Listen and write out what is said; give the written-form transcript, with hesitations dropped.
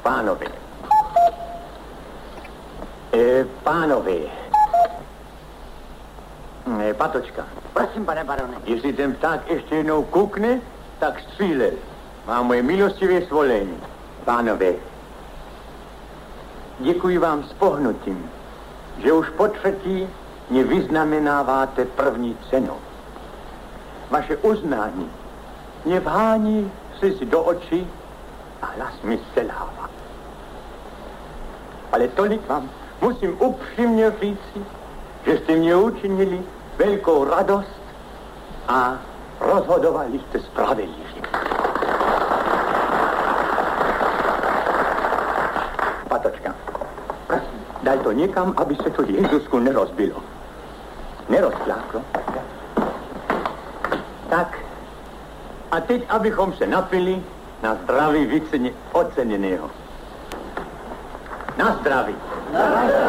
Pánové. Pánové. Patočka. Prosím, pane barone. Jestli ten pták ještě jednou koukne, tak střílel. Má moje milostivé svolení. Pánové, děkuji vám s pohnutím, že už po třetí mě vyznamenáváte první cenou. Vaše uznání mě vhání slzy do očí a hlas mi selhává. Ale tolik vám musím upřímně říci, že jste mě učinili velkou radost a rozhodovali jste spravedlivě. Patočka, prosím, daj to někam, aby se to Jezusku nerozbilo. Nerozpláklo. Tak, a teď, abychom se napili na zdraví oceněného. Na zdraví.